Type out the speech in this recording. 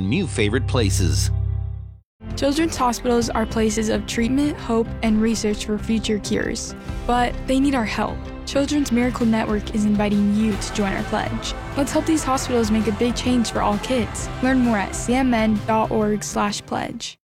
new favorite places. Children's hospitals are places of treatment, hope, and research for future cures. But they need our help. Children's Miracle Network is inviting you to join our pledge. Let's help these hospitals make a big change for all kids. Learn more at cmn.org/pledge.